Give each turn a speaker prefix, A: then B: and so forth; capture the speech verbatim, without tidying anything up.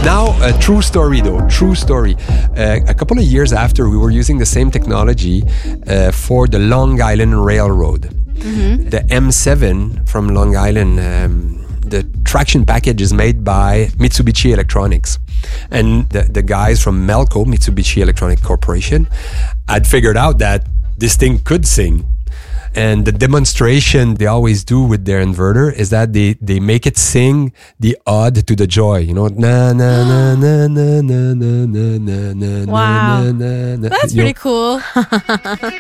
A: Now, a true story though, true story. Uh, a couple of years after, we were using the same technology uh, for the Long Island Railroad. Mm-hmm. The M seven from Long Island, um, the traction package is made by Mitsubishi Electronics. And the, the guys from Melco, Mitsubishi Electronic Corporation, had figured out that this thing could sing. And the demonstration they always do with their inverter is that they, they make it sing the ode to the joy. You know, na na na na na na na na na na.
B: Wow.
A: na na.
B: That's
A: You
B: pretty
A: know,
B: cool.